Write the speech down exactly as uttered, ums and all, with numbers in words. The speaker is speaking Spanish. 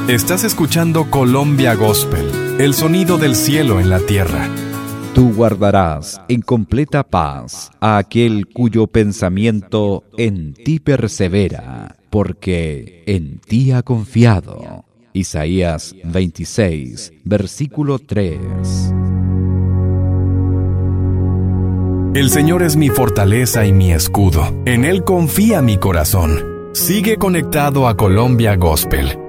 Estás escuchando Colombia Gospel, el sonido del cielo en la tierra. Tú guardarás en completa paz a aquel cuyo pensamiento en ti persevera, porque en ti ha confiado. Isaías veintiséis, versículo tres. El Señor es mi fortaleza y mi escudo. En Él confía mi corazón. Sigue conectado a Colombia Gospel.